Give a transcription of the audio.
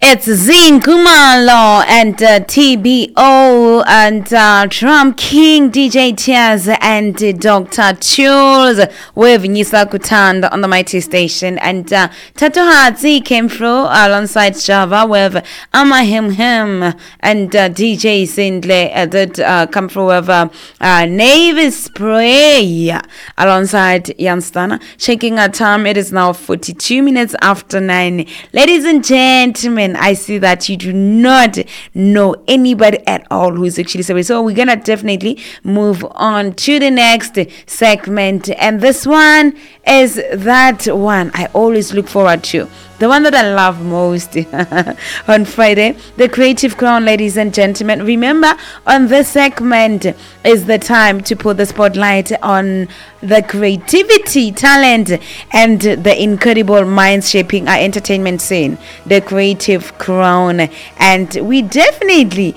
It's Zine Kumalo and TBO and Trump King DJ Tears and Dr. Chules with Nisa Kutanda on the Mighty Station. And Tato Hadzi came through alongside Java with Amahim Him and DJ Sindley did come through with Navy Spray alongside Janstana. Shaking our time, it is now 42 minutes after 9. Ladies and gentlemen, I see that you do not know anybody at all who is actually celebrating. So we're gonna definitely move on to the next segment, and this one is that one I always look forward to, the one that I love most on Friday, the Creative Crown. Ladies and gentlemen, remember, on this segment is the time to put the spotlight on the creativity, talent, and the incredible minds shaping our entertainment scene, the Creative Crown. And we definitely